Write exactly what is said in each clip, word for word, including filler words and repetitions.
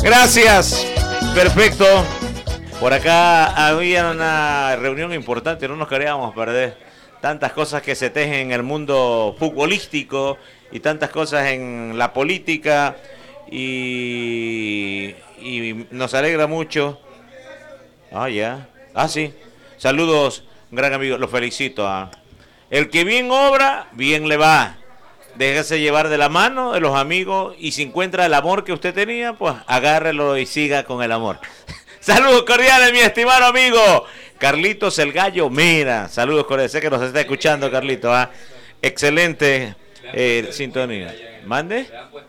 Gracias. Perfecto. Por acá había una reunión importante, no nos queríamos perder. Tantas cosas que se tejen en el mundo futbolístico y tantas cosas en la política y, y nos alegra mucho. Ah, ya. Ah, sí. Saludos, gran amigo, los felicito. ¿Ah? El que bien obra, bien le va. Déjese llevar de la mano de los amigos y si encuentra el amor que usted tenía, pues agárrelo y siga con el amor. Saludos cordiales, mi estimado amigo Carlitos el Gallo Mira. Saludos cordiales, sé que nos está escuchando, Carlitos. ¿Ah? Excelente eh, sintonía. ¿Mande?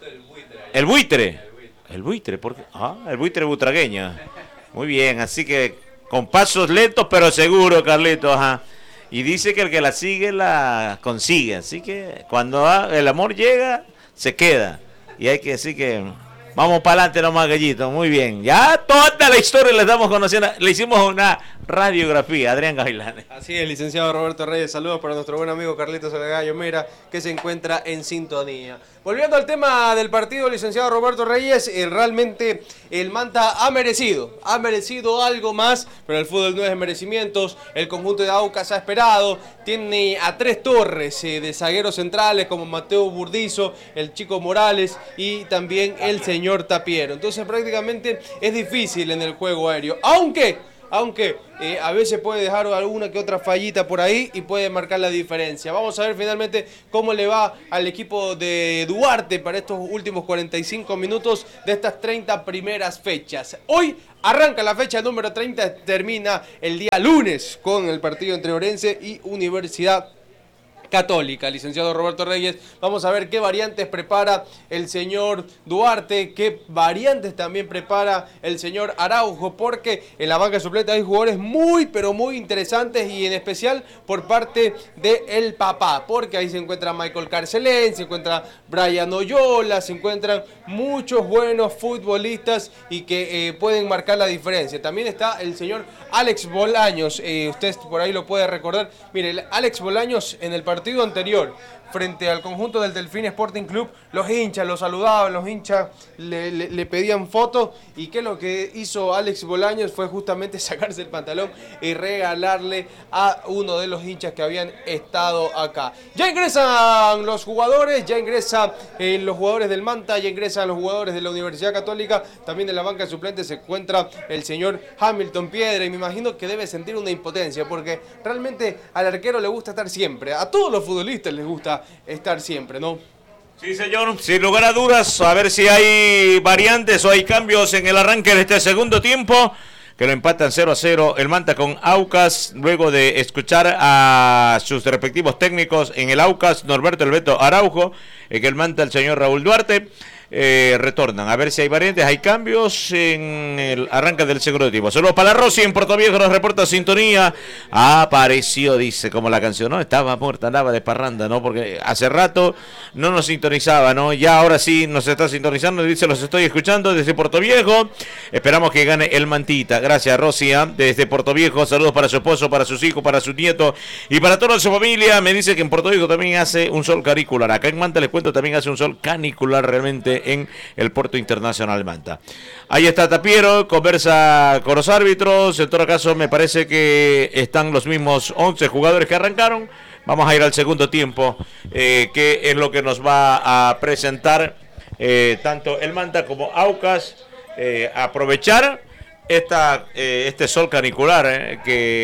El buitre. El buitre, ¿por qué? Ah, el buitre butragueño. Muy bien, así que con pasos lentos pero seguros, Carlitos. Ajá. Y dice que el que la sigue la consigue. Así que cuando el amor llega, se queda. Y hay que decir que vamos para adelante nomás, Gallito. Muy bien. Ya toda la historia le estamos conociendo. Le hicimos una radiografía, Adrián Gavilanes. Así es, licenciado Roberto Reyes. Saludos para nuestro buen amigo Carlitos el Gallo Mera, que se encuentra en sintonía. Volviendo al tema del partido, licenciado Roberto Reyes, eh, realmente el Manta ha merecido, ha merecido algo más, pero el fútbol no es de merecimientos. El conjunto de Aucas ha esperado, tiene a tres torres eh, de zagueros centrales como Mateo Burdizo, el Chico Morales y también el señor Tapiero. Entonces prácticamente es difícil en el juego aéreo, aunque... Aunque eh, a veces puede dejar alguna que otra fallita por ahí y puede marcar la diferencia. Vamos a ver finalmente cómo le va al equipo de Duarte para estos últimos cuarenta y cinco minutos de estas treinta primeras fechas. Hoy arranca la fecha número treinta, termina el día lunes con el partido entre Orense y Universidad Católica. Licenciado Roberto Reyes, vamos a ver qué variantes prepara el señor Duarte, qué variantes también prepara el señor Araujo, porque en la banca suplente hay jugadores muy pero muy interesantes y en especial por parte de el papá, porque ahí se encuentra Michael Carcelén, se encuentra Brian Oyola, se encuentran muchos buenos futbolistas y que eh, pueden marcar la diferencia. También está el señor Alex Bolaños, eh, usted por ahí lo puede recordar. Mire, Alex Bolaños en el partido partido anterior frente al conjunto del Delfín Sporting Club, los hinchas lo saludaban, los hinchas le, le, le pedían fotos, y que lo que hizo Alex Bolaños fue justamente sacarse el pantalón y regalarle a uno de los hinchas que habían estado acá. Ya ingresan los jugadores, ya ingresan eh, los jugadores del Manta, ya ingresan los jugadores de la Universidad Católica, también en la banca de suplentes se encuentra el señor Hamilton Piedra, y me imagino que debe sentir una impotencia, porque realmente al arquero le gusta estar siempre, a todos los futbolistas les gusta estar siempre, ¿no? Sí, señor, sin lugar a dudas, a ver si hay variantes o hay cambios en el arranque de este segundo tiempo, que lo empatan cero a cero el Manta con Aucas, luego de escuchar a sus respectivos técnicos en el Aucas, Norberto El Beto Araujo, en el Manta el señor Raúl Duarte. Eh, retornan, a ver si hay variantes, hay cambios en el arranque del segundo tiempo. Saludos para Rosy en Puerto Viejo, nos reporta sintonía. Apareció, dice, como la canción, ¿no? Estaba muerta, andaba de parranda, ¿no? Porque hace rato no nos sintonizaba, ¿no? Ya ahora sí nos está sintonizando, dice, los estoy escuchando desde Puerto Viejo. Esperamos que gane el Mantita. Gracias, Rosy, ¿eh? Desde Puerto Viejo. Saludos para su esposo, para sus hijos, para sus nietos y para toda su familia. Me dice que en Puerto Viejo también hace un sol canicular. Acá en Manta, les cuento, también hace un sol canicular realmente en el Puerto Internacional Manta. Ahí está Tapiero, conversa con los árbitros. En todo caso, me parece que están los mismos once jugadores que arrancaron. Vamos a ir al segundo tiempo, eh, que es lo que nos va a presentar eh, tanto el Manta como Aucas. Eh, aprovechar esta, eh, este sol canicular eh,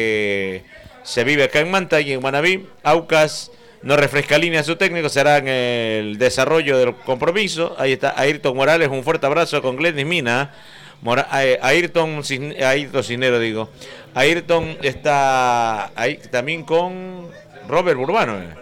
que se vive acá en Manta y en Manabí. Aucas no refresca línea su técnico, será en el desarrollo del compromiso. Ahí está Ayrton Morales, un fuerte abrazo con Glenis Mina. Mora, Ayrton, Ayrton Cisnero, digo. Ayrton está ahí también con Robert Burbano. Eh.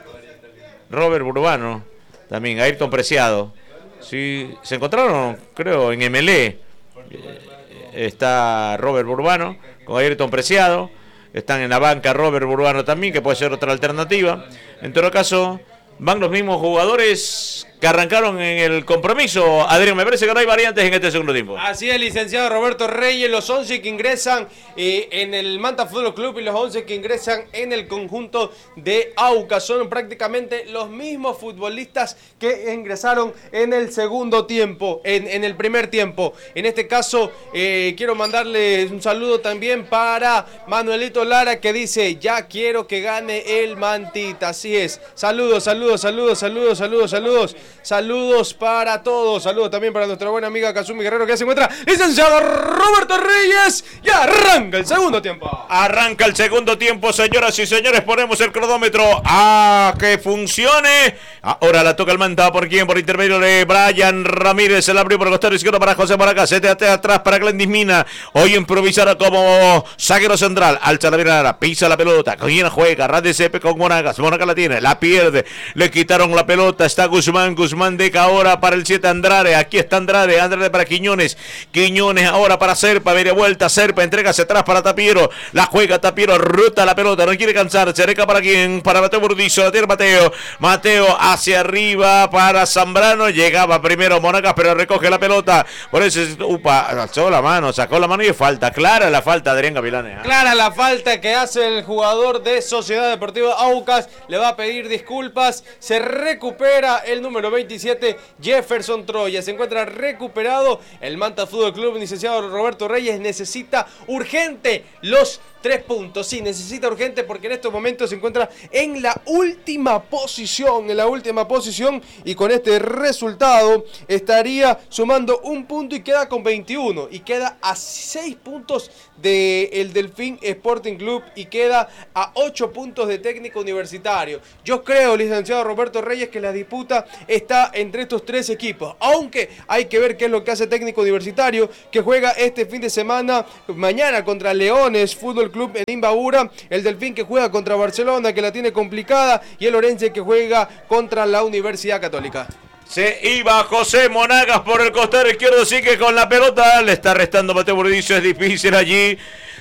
Robert Burbano, también Ayrton Preciado. Sí, se encontraron, creo, en M L E. Eh, está Robert Burbano con Ayrton Preciado. Están en la banca Robert Burbano también, que puede ser otra alternativa. En todo caso, van los mismos jugadores que arrancaron en el compromiso. Adrián, me parece que no hay variantes en este segundo tiempo. Así es, licenciado Roberto Reyes, los once que ingresan eh, en el Manta Fútbol Club y los once que ingresan en el conjunto de Aucas son prácticamente los mismos futbolistas que ingresaron en el segundo tiempo, en, en el primer tiempo. En este caso, eh, quiero mandarle un saludo también para Manuelito Lara, que dice, ya quiero que gane el Mantita. Así es, saludos, saludos, saludos, saludos, saludos, saludos, saludos para todos, saludos también para nuestra buena amiga Kazumi Guerrero, que ya se encuentra licenciado Roberto Reyes. Ya arranca el segundo tiempo. Arranca el segundo tiempo, señoras y señores, ponemos el cronómetro a que funcione. Ahora la toca el Manta, ¿por quién? Por intermedio de Brian Ramírez, el abrió por el costado izquierdo para José Monagas, se te atrás para Glendis Mina, hoy improvisará como zaguero central, alza la mirada, pisa la pelota, Coyena juega, Randy Cepe con Monagas, Monagas la tiene, la pierde, le quitaron la pelota, está Guzmán, Guzmán deca ahora para el siete Andrade, aquí está Andrade, Andrade para Quiñones, Quiñones ahora para Serpa, media vuelta, Serpa entrega hacia atrás para Tapiero, la juega Tapiero, ruta la pelota, no quiere cansarse, reca para quién, para Mateo Burdizo, la tiene Mateo, Mateo hacia arriba para Zambrano, llegaba primero Monagas, pero recoge la pelota, por eso, upa, alzó la mano, sacó la mano y falta, clara la falta de Adrián Gavilanes. ¿eh? Clara la falta que hace el jugador de Sociedad Deportiva Aucas, le va a pedir disculpas, se recupera el número veintisiete, Jefferson Troya, se encuentra recuperado el Manta Fútbol Club, licenciado Roberto Reyes, necesita urgente los tres puntos, sí, necesita urgente porque en estos momentos se encuentra en la última posición, en la última posición y con este resultado estaría sumando un punto y queda con veintiuno y queda a seis puntos del Delfín Sporting Club y queda a ocho puntos de Técnico Universitario. Yo creo, licenciado Roberto Reyes, que la disputa está entre estos tres equipos, aunque hay que ver qué es lo que hace Técnico Universitario, que juega este fin de semana, mañana contra Leones Fútbol Club en Imbabura, el Delfín que juega contra Barcelona, que la tiene complicada, y el Orense que juega contra la Universidad Católica. Se iba José Monagas por el costado izquierdo, sigue con la pelota, le está restando Mateo Burdizo, es difícil allí.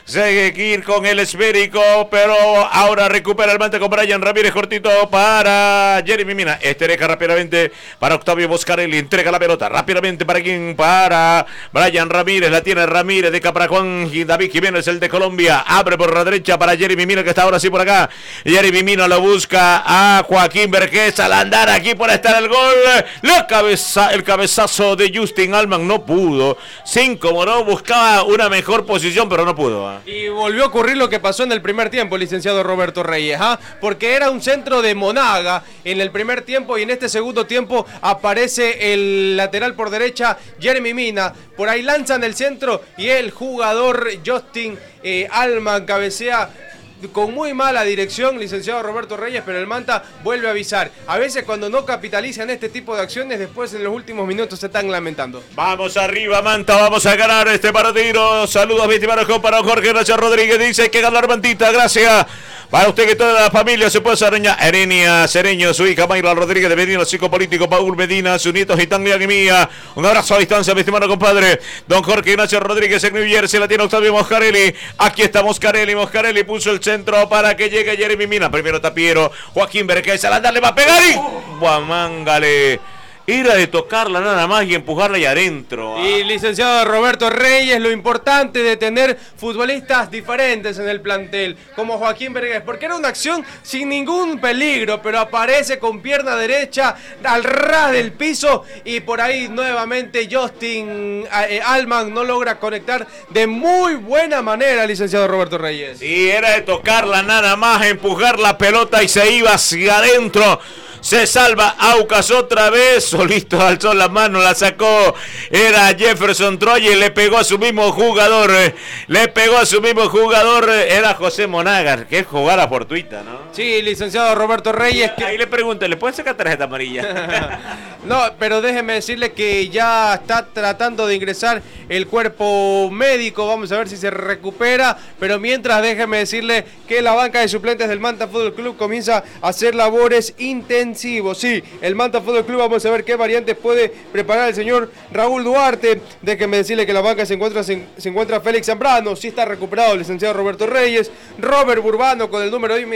Seguir con el esférico, pero ahora recupera el Manta con Brian Ramírez, cortito para Jeremy Mina. Este deja rápidamente para Octavio Boscarelli, entrega la pelota rápidamente para quien, para Brian Ramírez, la tiene Ramírez, deja para Juan David Jiménez, el de Colombia, abre por la derecha para Jeremy Mina, que está ahora sí por acá. Jeremy Mina lo busca a Joaquín Vergés, al andar aquí por estar el gol, la cabeza, el cabezazo de Justin Alman, no pudo, se incomodó, buscaba una mejor posición, pero no pudo. Y volvió a ocurrir lo que pasó en el primer tiempo, licenciado Roberto Reyes, ¿ah? Porque era un centro de Monaga en el primer tiempo y en este segundo tiempo aparece el lateral por derecha, Jeremy Mina. Por ahí lanzan el centro y el jugador Justin eh, Alman cabecea con muy mala dirección, licenciado Roberto Reyes, pero el Manta vuelve a avisar. A veces cuando no capitalizan este tipo de acciones, después en los últimos minutos se están lamentando. Vamos arriba, Manta, vamos a ganar este partido. Saludos, mi estimado compañero Jorge Nacho Rodríguez, dice que ganar Mantita, gracias. Para usted que toda la familia se puede Sareña, Erenia Cereño, su hija Mayra Rodríguez de Medina, psicopolítico Paul Medina, su nieto Gitán y mía. Un abrazo a distancia, mi estimado compadre. Don Jorge Ignacio Rodríguez en New Jersey, la tiene Octavio Moscarelli. Aquí está Moscarelli, Moscarelli puso el centro para que llegue Jeremy Mina. Primero Tapiero, Joaquín Vergés, al andar le va a pegar y ¡guamángale! Era de tocarla nada más y empujarla ahí adentro. ¿ah? Y licenciado Roberto Reyes, lo importante de tener futbolistas diferentes en el plantel, como Joaquín Vergés, porque era una acción sin ningún peligro, pero aparece con pierna derecha al ras del piso y por ahí nuevamente Justin eh, Alman no logra conectar de muy buena manera, licenciado Roberto Reyes. Y era de tocarla nada más, empujar la pelota y se iba hacia adentro. Se salva Aucas otra vez, solito alzó la mano, la sacó, era Jefferson Troya y le pegó a su mismo jugador, le pegó a su mismo jugador, era José Monagas, que es jugada fortuita, ¿no? Sí, licenciado Roberto Reyes. Que... Ahí le pregunto, ¿le pueden sacar tarjeta amarilla? No, pero déjeme decirle que ya está tratando de ingresar el cuerpo médico, vamos a ver si se recupera, pero mientras déjeme decirle que la banca de suplentes del Manta Fútbol Club comienza a hacer labores intensivas. Sí, el Manta Fútbol Club, vamos a ver qué variantes puede preparar el señor Raúl Duarte. Déjenme decirle que la banca se encuentra, se, se encuentra Félix Zambrano, sí está recuperado el licenciado Roberto Reyes, Robert Burbano con el número diez, miren, Robert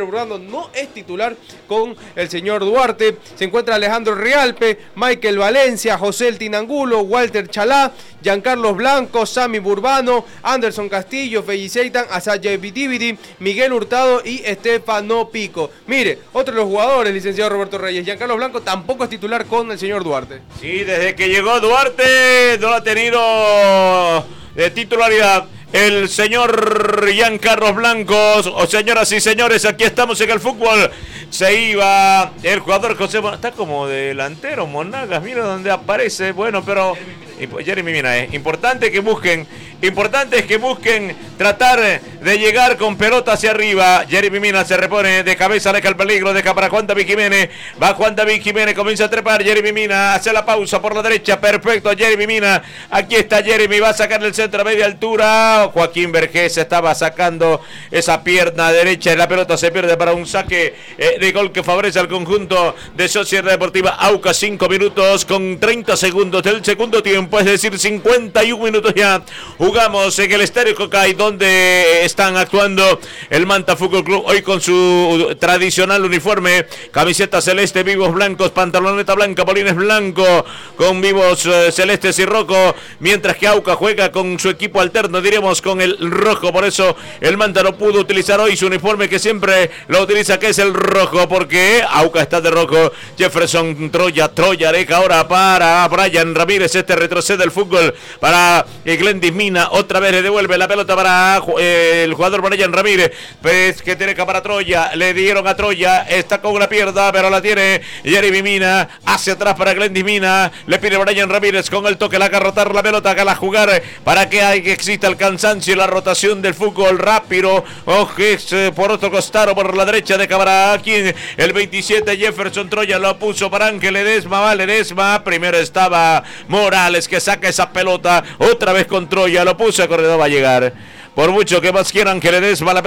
Urbano no es titular con el señor Duarte. Se encuentra Alejandro Rialpe, Michael Valencia, José El Tinangulo, Walter Chalá, Giancarlos Blanco, Sammy Burbano, Anderson Castillo, Felliceitan, Asaya Vitividi, Miguel Hurtado y Estefano Pico. Mire, otro de los jugadores, licenciado Roberto Reyes, Giancarlos Blanco tampoco es titular con el señor Duarte. Sí, desde que llegó Duarte no ha tenido de titularidad el señor Giancarlos Blancos. O señoras y señores, aquí estamos en el fútbol. Se iba el jugador José Mon... Está como delantero Monagas, mira dónde aparece. Bueno, pero Jeremy Mina, eh. importante que busquen, importante es que busquen tratar de llegar con pelota hacia arriba. Jeremy Mina se repone de cabeza, aleja el peligro, deja para Juan David Jiménez. Va Juan David Jiménez, comienza a trepar. Jeremy Mina hace la pausa por la derecha, perfecto. Jeremy Mina, aquí está Jeremy, va a sacar el centro a media altura. Joaquín Vergés estaba sacando esa pierna derecha y la pelota se pierde para un saque eh, de gol que favorece al conjunto de Sociedad Deportiva Aucas. Cinco minutos con treinta segundos del segundo tiempo, es decir, cincuenta y un minutos ya. Jugamos en el Estadio Cocay, donde están actuando el Manta Fútbol Club hoy con su tradicional uniforme, camiseta celeste, vivos blancos, pantaloneta blanca, bolines blanco, con vivos eh, celestes y rojo, mientras que Aucas juega con su equipo alterno, diremos con el rojo. Por eso el Manta no pudo utilizar hoy su uniforme que siempre lo utiliza, que es el rojo, porque Aucas está de rojo. Jefferson Troya, Troya deja ahora para Brian Ramírez, este retrocede el fútbol para Glendis Mina, otra vez le devuelve la pelota para eh, el jugador Brian Ramírez, pues que tiene que para Troya, le dieron a Troya, está con la pierna, pero la tiene Jeremy Mina, hacia atrás para Glendis Mina, le pide Brian Ramírez con el toque, la haga rotar la pelota, haga la jugar para que, hay, que exista el cansancio y la rotación del fútbol rápido. Ojes eh, por otro costado, por la derecha de Cabra, aquí el veintisiete Jefferson Troya lo puso para Ángel Ledesma, va Ledesma, primero estaba Morales que saca esa pelota, otra vez con Troya, lo puso a corredor, va a llegar, por mucho que más quieran que Ledesma la